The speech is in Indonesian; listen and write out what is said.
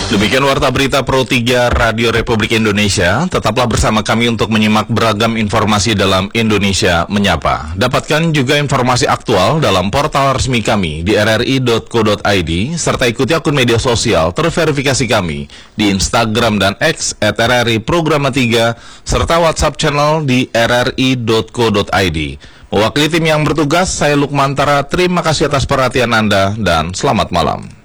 Demikian Warta Berita Pro 3 Radio Republik Indonesia. Tetaplah bersama kami untuk menyimak beragam informasi dalam Indonesia Menyapa. Dapatkan juga informasi aktual dalam portal resmi kami di rri.co.id, serta ikuti akun media sosial terverifikasi kami di Instagram dan X @RRI Programa 3, serta WhatsApp channel di rri.co.id. Mewakili tim yang bertugas, saya Lukmantara. Terima kasih atas perhatian Anda dan selamat malam.